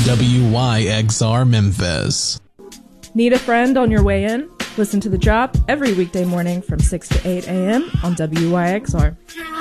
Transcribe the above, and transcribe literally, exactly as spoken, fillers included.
W Y X R Memphis. Need a friend on your way in? Listen to The Drop every weekday morning from six to eight a.m. on W Y X R.